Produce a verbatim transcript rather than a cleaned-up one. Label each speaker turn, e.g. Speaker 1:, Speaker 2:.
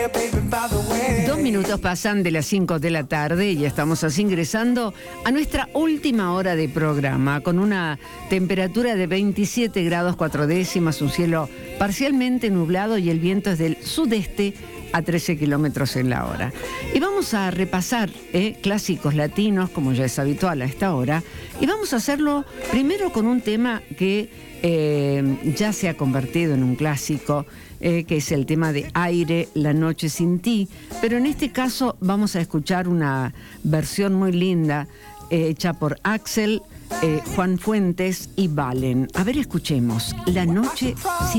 Speaker 1: Dos minutos pasan de las cinco de la tarde y estamos así ingresando a nuestra última hora de programa con una temperatura de veintisiete grados cuatro décimas, un cielo parcialmente nublado y el viento es del sudeste a trece kilómetros en la hora. Y vamos a repasar eh, clásicos latinos, como ya es habitual a esta hora, y vamos a hacerlo primero con un tema que eh, ya se ha convertido en un clásico, eh, que es el tema de Aire, La noche sin ti, pero en este caso vamos a escuchar una versión muy linda eh, hecha por Axel, eh, Juan Fuentes y Valen. A ver, escuchemos La noche sin